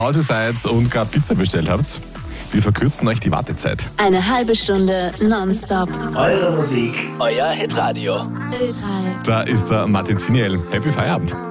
Hause seid und gerade Pizza bestellt habt, wir verkürzen euch die Wartezeit. Eine halbe Stunde nonstop. Eure Musik, euer Hitradio. Ö3. Da ist der Martin Ziniel. Happy Feierabend.